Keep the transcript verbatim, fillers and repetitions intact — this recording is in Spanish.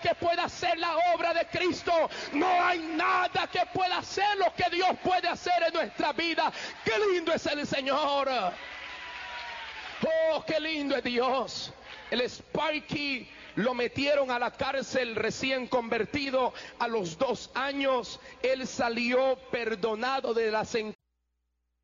que pueda hacer la obra de Cristo. No hay nada que pueda hacer lo que Dios puede hacer en nuestra vida. ¡Qué lindo es el Señor! ¡Oh, qué lindo es Dios! El Sparky lo metieron a la cárcel recién convertido. A los dos años él salió perdonado de la sentencia.